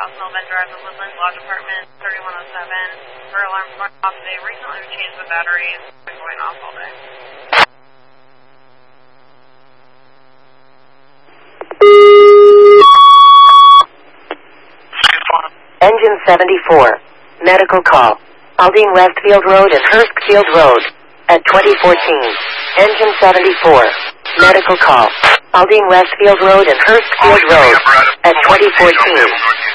South Melvin Drive, the Woodlands Law Department, 3107. Her alarm's going off. They recently changed the batteries. It's been going off all day. Engine 74. Medical call. Aldine Westfield Road and Hurstfield Road. At 2014. Engine 74. Medical call. Aldine Westfield Road and Hurstfield Road. At 2014.